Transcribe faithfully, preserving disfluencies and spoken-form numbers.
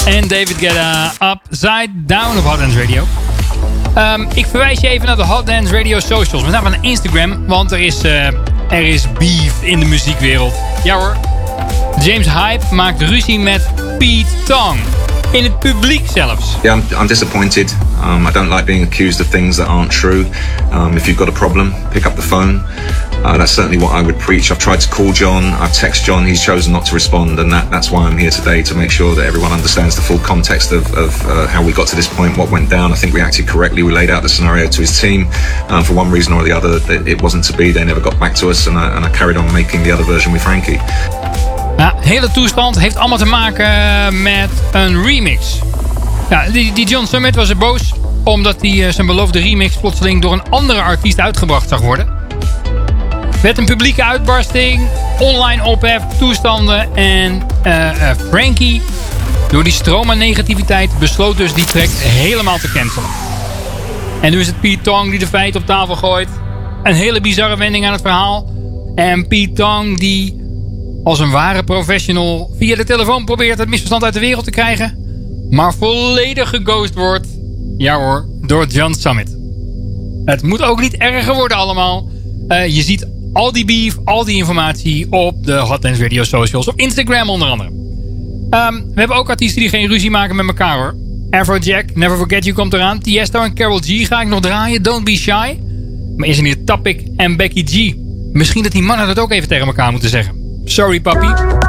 En David Guetta, Upside Down op Hot Dance Radio. Um, ik verwijs je even naar de Hot Dance Radio socials. Met name naar Instagram, want er is, uh, er is beef in de muziekwereld. Ja hoor. James Hype maakt ruzie met Pete Tong. In het publiek zelfs. Yeah, I'm, I'm disappointed. Um, I don't like being accused of things that aren't true. Um, if you've got a problem, pick up the phone. Uh, that's certainly what I would preach. I've tried to call John, I've texted John, he's chosen not to respond, and that, that's why I'm here today, to make sure that everyone understands the full context of, of uh, how we got to this point, what went down. I think we acted correctly. We laid out the scenario to his team. Um, for one reason or the other, it, it wasn't to be. They never got back to us, and I, and I carried on making the other version with Frankie. Ja, de hele toestand heeft allemaal te maken met een remix. Ja, die, die John Summit was er boos omdat hij uh, zijn beloofde remix plotseling door een andere artiest uitgebracht zag worden. Met een publieke uitbarsting, online ophef, toestanden en uh, uh, Frankie, door die stroom aan negativiteit, besloot dus die track helemaal te cancelen. En nu is het Pete Tong die de feiten op tafel gooit. Een hele bizarre wending aan het verhaal. En Pete Tong die als een ware professional via de telefoon probeert het misverstand uit de wereld te krijgen, maar volledig geghost wordt, ja hoor, door John Summit. Het moet ook niet erger worden allemaal. Uh, je ziet al die beef, al die informatie op de Hot Dance Radio socials, op Instagram onder andere. Um, we hebben ook artiesten die geen ruzie maken met elkaar hoor. Afrojack, Never Forget You komt eraan. Tiesto en Karol G ga ik nog draaien, Don't Be Shy. Maar is er niet Topic en Becky G? Misschien dat die mannen dat ook even tegen elkaar moeten zeggen. Sorry, papi.